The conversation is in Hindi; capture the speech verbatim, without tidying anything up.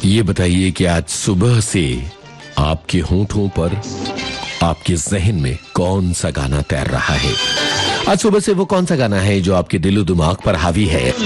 ये बताइए कि आज सुबह से आपके होंठों पर, आपके जहन में कौन सा गाना तैर रहा है? आज सुबह से वो कौन सा गाना है जो आपके दिलो दिमाग पर हावी है?